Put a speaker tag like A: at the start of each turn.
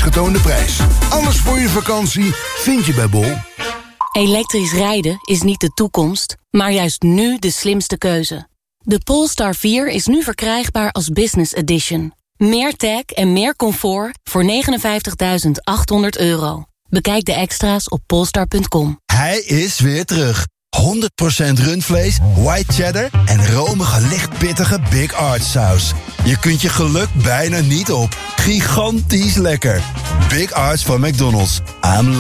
A: aangetoonde prijs. Alles voor je vakantie vind je bij Bol.
B: Elektrisch rijden is niet de toekomst, maar juist nu de slimste keuze. De Polestar 4 is nu verkrijgbaar als Business Edition. Meer tech en meer comfort voor €59.800. Bekijk de extra's op polestar.com.
C: Hij is weer terug. 100% rundvlees, white cheddar en romige lichtpittige Big Arch saus. Je kunt je geluk bijna niet op. Gigantisch lekker. Big Arch van McDonald's. I'm